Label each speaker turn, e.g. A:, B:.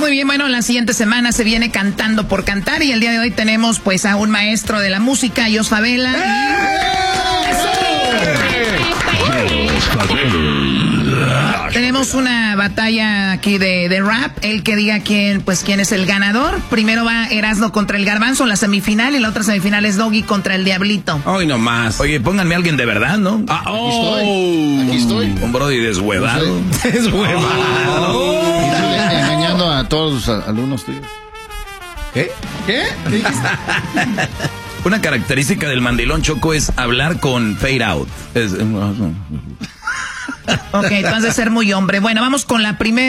A: Muy bien, bueno, la siguiente semana se viene Cantando por Cantar y el día de hoy tenemos pues a un maestro de la música, Jos Favela. Tenemos una batalla aquí de rap, el que diga quién es el ganador. Primero va Erasmo contra el Garbanzo, la semifinal, y la otra semifinal es Doggy contra el Diablito.
B: Hoy nomás.
C: Oye, pónganme a alguien de verdad, ¿no?
B: Aquí estoy.
C: Un brody deshuevado.
B: Deshuevado.
D: Engañando a todos los alumnos tuyos.
C: ¿Qué?
D: ¿Qué?
C: Una característica del mandilón, Choco, es hablar con fade out.
A: Ok, entonces ser muy hombre. Bueno, vamos con la primera.